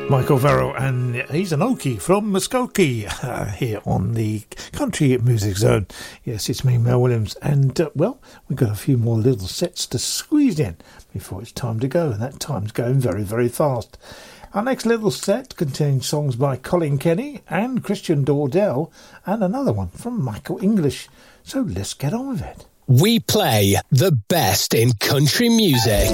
Michael Verrill, and he's an Okie from Muskokie here on the Country Music Zone. Yes, it's me, Mel Williams, and well, we've got a few more little sets to squeeze in before it's time to go, and that time's going very, very fast. Our next little set contains songs by Colin Kenny and Christian Dordell, and another one from Michael English. So let's get on with it. We play the best in country music.